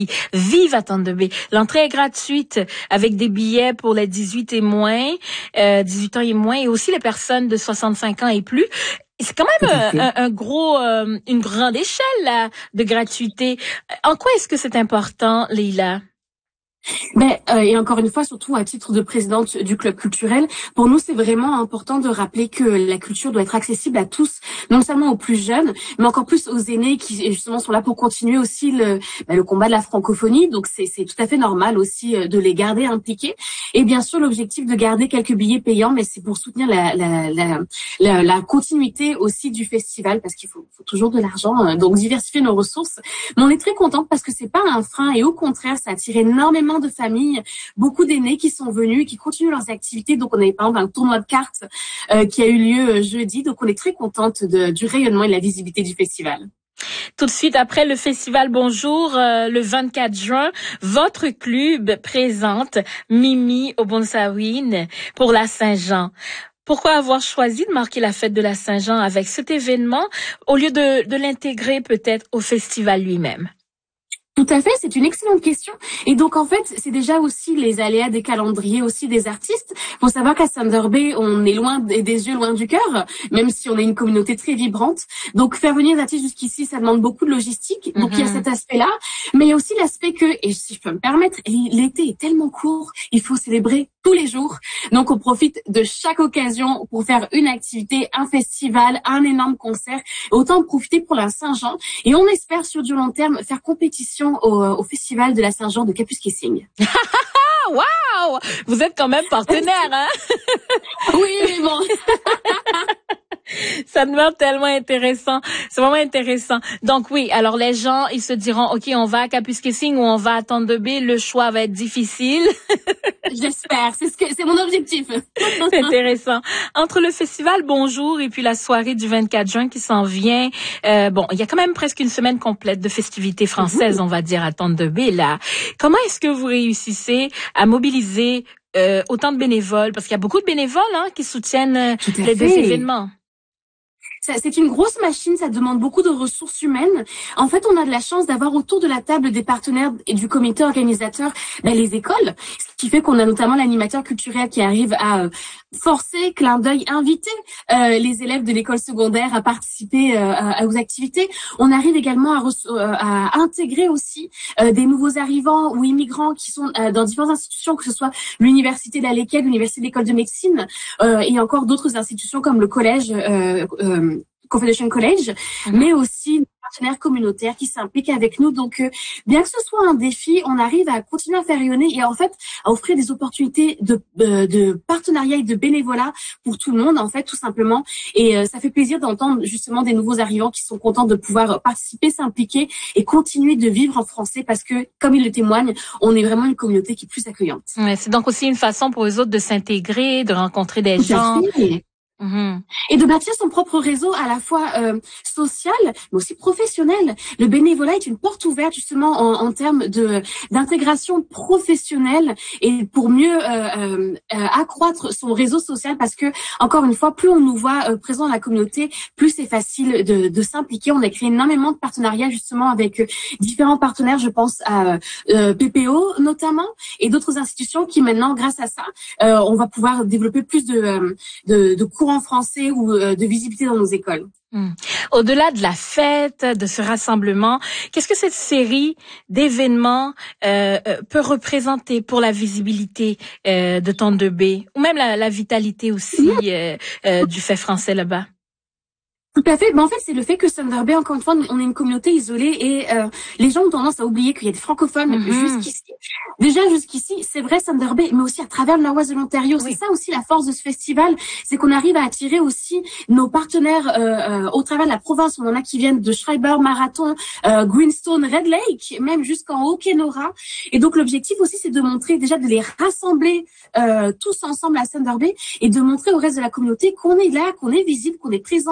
Vive à Thunder Bay. L'entrée est gratuite avec des billets pour les 18 et moins, 18 ans et moins, et aussi les personnes de 65 ans et plus. C'est quand même une grande échelle là, de gratuité. En quoi est-ce que c'est important, Leila? Et encore une fois, surtout à titre de présidente du club culturel, pour nous, c'est vraiment important de rappeler que la culture doit être accessible à tous, non seulement aux plus jeunes, mais encore plus aux aînés qui justement sont là pour continuer aussi le combat de la francophonie. Donc c'est tout à fait normal aussi de les garder impliqués. Et bien sûr, l'objectif de garder quelques billets payants, mais c'est pour soutenir la continuité aussi du festival, parce qu'il faut toujours de l'argent, donc diversifier nos ressources. Mais on est très contente parce que c'est pas un frein, et au contraire, ça attire énormément de familles, beaucoup d'aînés qui sont venus, qui continuent leurs activités. Donc on avait par exemple un tournoi de cartes qui a eu lieu jeudi. Donc on est très contente du rayonnement et de la visibilité du festival. Tout de suite après le festival Bonjour, le 24 juin, votre club présente Mimi au Bonsawin pour la Saint-Jean. Pourquoi avoir choisi de marquer la fête de la Saint-Jean avec cet événement au lieu de l'intégrer peut-être au festival lui-même? Tout à fait, c'est une excellente question. Et donc, en fait, c'est déjà aussi les aléas des calendriers aussi des artistes. Faut savoir qu'à Thunder Bay, on est loin des yeux, loin du cœur, même si on est une communauté très vibrante. Donc, faire venir des artistes jusqu'ici, ça demande beaucoup de logistique. Donc, il y a cet aspect-là. Mais il y a aussi l'aspect que, et si je peux me permettre, l'été est tellement court, il faut célébrer tous les jours. Donc, on profite de chaque occasion pour faire une activité, un festival, un énorme concert. Autant en profiter pour la Saint-Jean. Et on espère, sur du long terme, faire compétition au festival de la Saint-Jean de Capus-Kissing. Wow! Vous êtes quand même partenaire, hein? Oui, mais bon. Ça demeure tellement intéressant. C'est vraiment intéressant. Donc oui, alors les gens, ils se diront, OK, on va à Capus-Kissing ou on va à Thunder Bay. Le choix va être difficile. J'espère. C'est mon objectif. C'est intéressant. Entre le festival Bonjour et puis la soirée du 24 juin qui s'en vient, il y a quand même presque une semaine complète de festivités françaises, on va dire, à Thunder Bay, là. Comment est-ce que vous réussissez à mobiliser autant de bénévoles? Parce qu'il y a beaucoup de bénévoles qui soutiennent les deux événements. C'est une grosse machine, ça demande beaucoup de ressources humaines. En fait, on a de la chance d'avoir autour de la table des partenaires et du comité organisateur les écoles, ce qui fait qu'on a notamment l'animateur culturel qui arrive à forcer, clin d'œil, inviter les élèves de l'école secondaire à participer aux activités. On arrive également à intégrer aussi des nouveaux arrivants ou immigrants qui sont dans différentes institutions, que ce soit l'université de la Léquelle, l'université de l'école de médecine et encore d'autres institutions comme le collège Confederation College, mais aussi nos partenaires communautaires qui s'impliquent avec nous. Donc, bien que ce soit un défi, on arrive à continuer à faire rayonner et en fait à offrir des opportunités de partenariat et de bénévolat pour tout le monde, en fait, tout simplement. Et ça fait plaisir d'entendre justement des nouveaux arrivants qui sont contents de pouvoir participer, s'impliquer et continuer de vivre en français parce que, comme ils le témoignent, on est vraiment une communauté qui est plus accueillante. Ouais, c'est donc aussi une façon pour les autres de s'intégrer, de rencontrer des gens. Et de bâtir son propre réseau à la fois social, mais aussi professionnel. Le bénévolat est une porte ouverte justement en termes d'intégration professionnelle et pour mieux accroître son réseau social parce que, encore une fois, plus on nous voit présents dans la communauté, plus c'est facile de s'impliquer. On a créé énormément de partenariats justement avec différents partenaires, je pense à PPO notamment, et d'autres institutions qui maintenant, grâce à ça, on va pouvoir développer plus de cours en français ou de visibilité dans nos écoles. Au-delà de la fête, de ce rassemblement, qu'est-ce que cette série d'événements peut représenter pour la visibilité de Thunder Bay ou même la vitalité aussi du fait français là-bas? Tout à fait. En fait, c'est le fait que Thunder Bay, encore une fois, on est une communauté isolée et les gens ont tendance à oublier qu'il y a des francophones jusqu'ici. Déjà, jusqu'ici, c'est vrai, Thunder Bay, mais aussi à travers le nord-ouest de l'Ontario. Oui. C'est ça aussi la force de ce festival, c'est qu'on arrive à attirer aussi nos partenaires au travers de la province. On en a qui viennent de Schreiber, Marathon, Greenstone, Red Lake, même jusqu'en Haut-Kenora. Et donc, l'objectif aussi, c'est de montrer, déjà de les rassembler tous ensemble à Thunder Bay et de montrer au reste de la communauté qu'on est là, qu'on est visible, qu'on est présent, que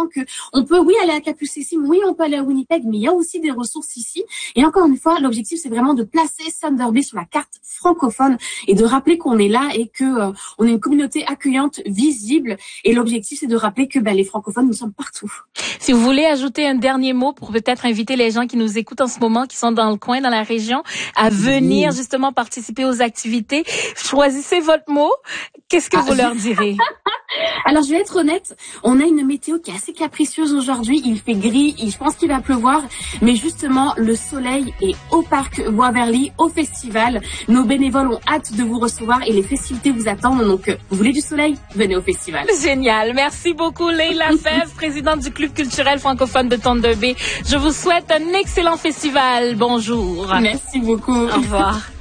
On peut, oui, aller à Capucissime, oui, on peut aller à Winnipeg, mais il y a aussi des ressources ici. Et encore une fois, l'objectif, c'est vraiment de placer Thunder Bay sur la carte francophone et de rappeler qu'on est là et que on est une communauté accueillante, visible. Et l'objectif, c'est de rappeler que les francophones, nous sommes partout. Si vous voulez ajouter un dernier mot pour peut-être inviter les gens qui nous écoutent en ce moment, qui sont dans le coin, dans la région, à venir justement participer aux activités, choisissez votre mot. Qu'est-ce que vous leur direz? Alors, je vais être honnête, on a une météo qui est assez capricieuse aujourd'hui. Il fait gris, je pense qu'il va pleuvoir. Mais justement, le soleil est au parc Waverly, au festival. Nos bénévoles ont hâte de vous recevoir et les festivités vous attendent. Donc, vous voulez du soleil? Venez au festival. Génial. Merci beaucoup, Leila Fèvre, présidente du Club culturel francophone de Thunder Bay. Je vous souhaite un excellent festival. Bonjour. Merci beaucoup. Au revoir.